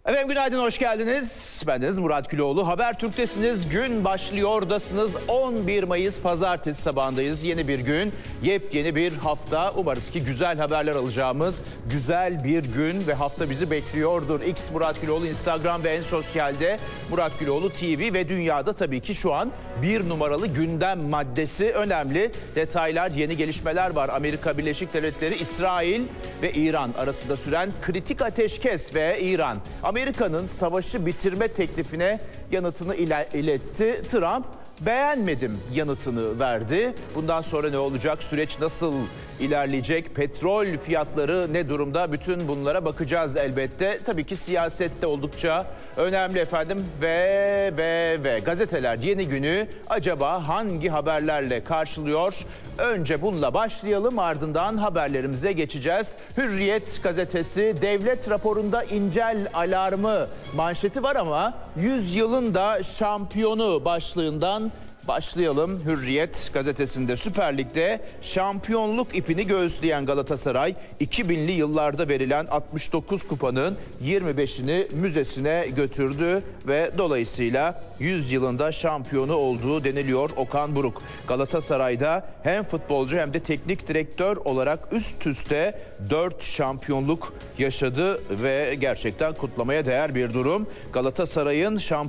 Efendim günaydın, hoş geldiniz. Bendeniz Murat Güloğlu. Habertürk'tesiniz. Gün başlıyordasınız. 11 Mayıs Pazartesi sabahındayız. Yeni bir gün, yepyeni bir hafta. Umarız ki güzel haberler alacağımız güzel bir gün ve hafta bizi bekliyordur. X Murat Güloğlu, Instagram ve en sosyalde Murat Güloğlu TV ve dünyada tabii ki şu an bir numaralı gündem maddesi önemli. Detaylar, yeni gelişmeler var. Amerika Birleşik Devletleri, İsrail ve İran arasında süren kritik ateşkes ve İran Amerika'nın savaşı bitirme teklifine yanıtını iletti. Trump beğenmedim yanıtını verdi. Bundan sonra ne olacak? Süreç nasıl ilerleyecek? Petrol fiyatları ne durumda? Bütün bunlara bakacağız elbette. Tabii ki siyasette oldukça önemli efendim. Ve gazeteler yeni günü acaba hangi haberlerle karşılıyor? Önce bununla başlayalım, ardından haberlerimize geçeceğiz. Hürriyet gazetesi devlet raporunda incel alarmı manşeti var ama 100 yılın da şampiyonu başlığından başlayalım. Hürriyet gazetesinde Süper Lig'de şampiyonluk ipini göğüsleyen Galatasaray 2000'li yıllarda verilen 69 kupanın 25'ini müzesine götürdü ve dolayısıyla 100 yılında şampiyonu olduğu deniliyor Okan Buruk. Galatasaray'da hem futbolcu hem de teknik direktör olarak üst üste 4 şampiyonluk yaşadı ve gerçekten kutlamaya değer bir durum. Galatasaray'ın